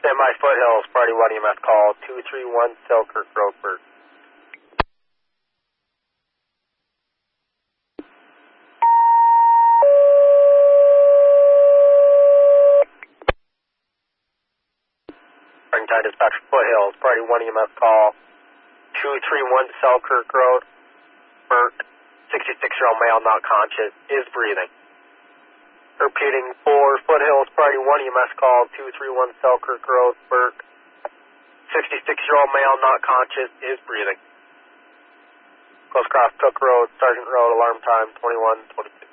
Stand by Foothills, Party 1 EMS call 231 Selkirk Road, Burke. Springtime Dispatch Foothills, Party 1 EMS call 231 Selkirk Road, Burke. 66-year-old male not conscious, is breathing. Repeating for Foothills, Party 1 EMS call 231 Selkirk Road, Burke. 66-year-old male not conscious, is breathing. Close cross Cook Road, Sergeant Road, alarm time 21:22.